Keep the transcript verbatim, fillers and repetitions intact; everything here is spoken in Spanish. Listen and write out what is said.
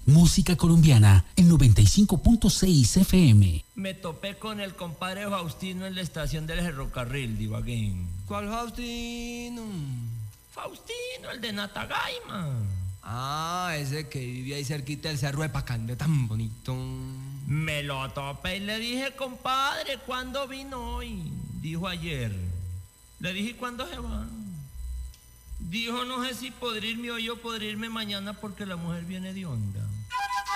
Música colombiana en noventa y cinco punto seis F M. Me topé con el compadre Faustino en la estación del ferrocarril de Ibagué. ¿Cuál Faustino? Faustino, el de Natagaima. Ah, ese que vivía ahí cerquita del cerro de Pacande, tan bonito. Me lo topé y le dije, compadre, ¿cuándo vino hoy? Dijo ayer. Le dije, ¿cuándo se va? Dijo, no sé si podré irme hoy o podré irme mañana porque la mujer viene de onda.